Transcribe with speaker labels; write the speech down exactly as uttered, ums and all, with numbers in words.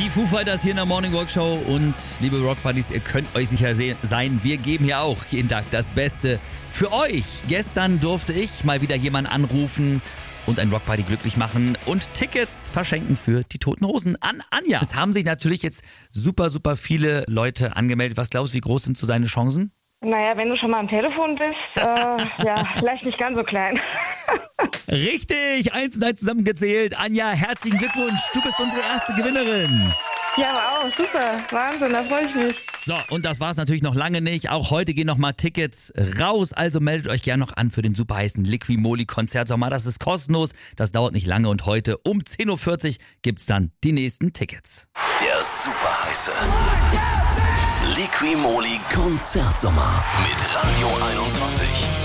Speaker 1: Die Foo Fighters hier in der Morning Walk Show und liebe Rock Buddies, ihr könnt euch sicher se- sein, wir geben hier auch jeden Tag das Beste für euch. Gestern durfte ich mal wieder jemanden anrufen und ein Rock Buddy glücklich machen und Tickets verschenken für die Toten Hosen an Anja. Es haben sich natürlich jetzt super, super viele Leute angemeldet. Was glaubst du, wie groß sind so deine Chancen?
Speaker 2: Naja, wenn du schon mal am Telefon bist, äh, ja, vielleicht nicht ganz so klein.
Speaker 1: Richtig, eins und eins zusammengezählt. Anja, herzlichen Glückwunsch, du bist unsere erste Gewinnerin.
Speaker 2: Ja, aber auch, super, Wahnsinn, da freue ich mich.
Speaker 1: So, und das war's natürlich noch lange nicht. Auch heute gehen nochmal Tickets raus. Also meldet euch gerne noch an für den super heißen Liqui-Moly-Konzertsommer. Das ist kostenlos, das dauert nicht lange. Und heute um zehn Uhr vierzig gibt's dann die nächsten Tickets.
Speaker 3: Der super heiße Liqui-Moly Konzertsommer mit Radio einundzwanzig.